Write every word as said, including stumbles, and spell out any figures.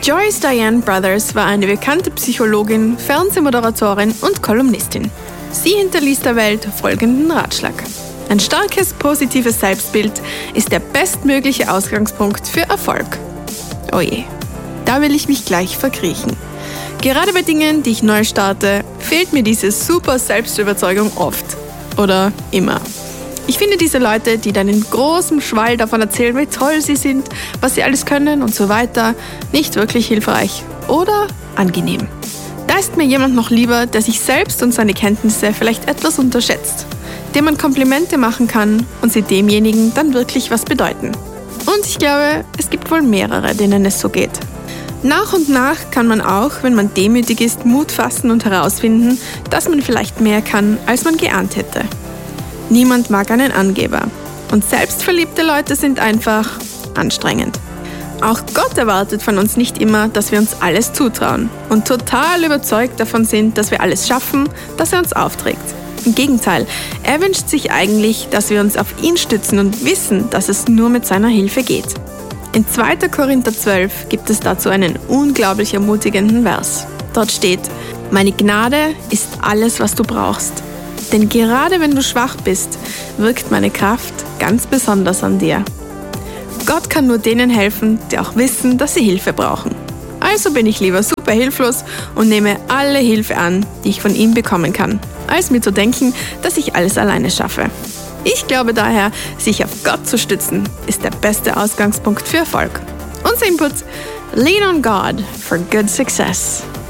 Joyce Diane Brothers war eine bekannte Psychologin, Fernsehmoderatorin und Kolumnistin. Sie hinterließ der Welt folgenden Ratschlag: Ein starkes, positives Selbstbild ist der bestmögliche Ausgangspunkt für Erfolg. Oh je, da will ich mich gleich verkriechen. Gerade bei Dingen, die ich neu starte, fehlt mir diese super Selbstüberzeugung oft. Oder immer. Ich finde diese Leute, die dann in großem Schwall davon erzählen, wie toll sie sind, was sie alles können und so weiter, nicht wirklich hilfreich oder angenehm. Da ist mir jemand noch lieber, der sich selbst und seine Kenntnisse vielleicht etwas unterschätzt, dem man Komplimente machen kann und sie demjenigen dann wirklich was bedeuten. Und ich glaube, es gibt wohl mehrere, denen es so geht. Nach und nach kann man auch, wenn man demütig ist, Mut fassen und herausfinden, dass man vielleicht mehr kann, als man geahnt hätte. Niemand mag einen Angeber. Und selbstverliebte Leute sind einfach anstrengend. Auch Gott erwartet von uns nicht immer, dass wir uns alles zutrauen und total überzeugt davon sind, dass wir alles schaffen, das er uns aufträgt. Im Gegenteil, er wünscht sich eigentlich, dass wir uns auf ihn stützen und wissen, dass es nur mit seiner Hilfe geht. In zweiter Korinther zwölf gibt es dazu einen unglaublich ermutigenden Vers. Dort steht: Meine Gnade ist alles, was du brauchst. Denn gerade wenn du schwach bist, wirkt meine Kraft ganz besonders an dir. Gott kann nur denen helfen, die auch wissen, dass sie Hilfe brauchen. Also bin ich lieber super hilflos und nehme alle Hilfe an, die ich von ihm bekommen kann, als mir zu denken, dass ich alles alleine schaffe. Ich glaube daher, sich auf Gott zu stützen, ist der beste Ausgangspunkt für Erfolg. Unser Input: Lean on God for good success.